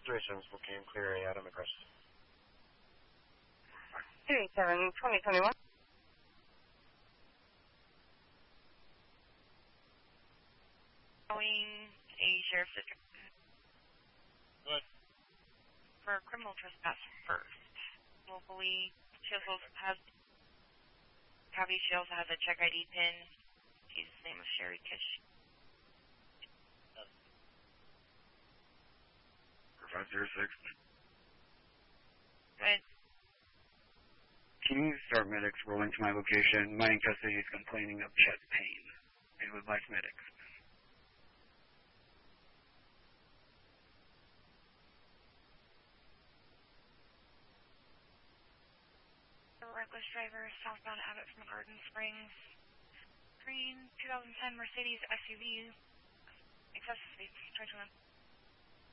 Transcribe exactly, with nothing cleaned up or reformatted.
Observations, looking clear A Adam aggressive. three seven, twenty twenty-one. Going a sheriff's district. Good. For criminal trespass first. Locally, she also has, Copy, she also has a check I D pin. His name is Sherry Kish. five zero six. Go ahead. Can you start medics rolling to my location? My in custody is complaining of chest pain. They would like medics. Reckless driver, southbound Abbott from Garden Springs. Green, two thousand ten Mercedes S U V. Excessive speed, twenty twenty-one.